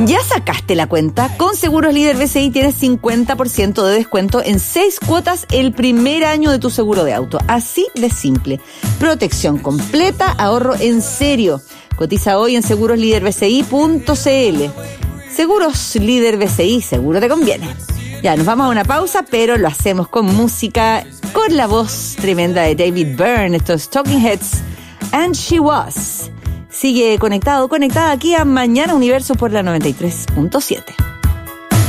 ¿Ya sacaste la cuenta? Con Seguros Líder BCI tienes 50% de descuento en 6 cuotas el primer año de tu seguro de auto. Así de simple. Protección completa, ahorro en serio. Cotiza hoy en segurosliderbci.cl. Seguros Líder BCI, seguro te conviene. Ya, nos vamos a una pausa, pero lo hacemos con música, con la voz tremenda de David Byrne, estos Talking Heads, And She Was. Sigue conectado, conectada aquí a Mañana Universo por la 93.7.